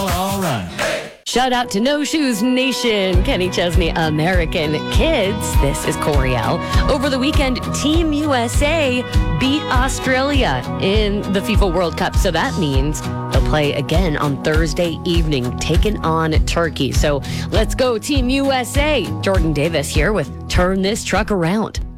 All right. Shout out to No Shoes Nation, Kenny Chesney, American Kids. This is Coriel. Over the weekend, Team USA beat Australia in the FIFA World Cup. So that means they'll play again on Thursday evening, taking on Turkey. So let's go, Team USA. Jordan Davis here with Turn This Truck Around.